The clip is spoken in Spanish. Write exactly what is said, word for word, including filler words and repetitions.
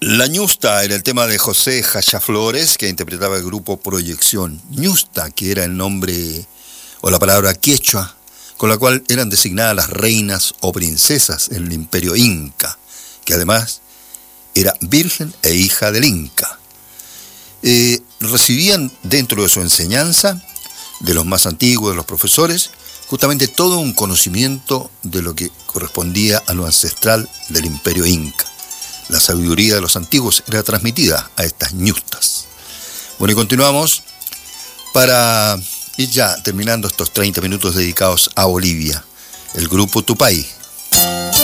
La ñusta era el tema de José Jaya Flores, que interpretaba el grupo Proyección. Ñusta, que era el nombre o la palabra quechua, con la cual eran designadas las reinas o princesas en el imperio inca, que además era virgen e hija del inca. Eh, recibían dentro de su enseñanza, de los más antiguos, de los profesores, justamente todo un conocimiento de lo que correspondía a lo ancestral del imperio inca. La sabiduría de los antiguos era transmitida a estas ñustas. Bueno, y continuamos para ir ya terminando estos treinta minutos dedicados a Bolivia. El grupo Tupay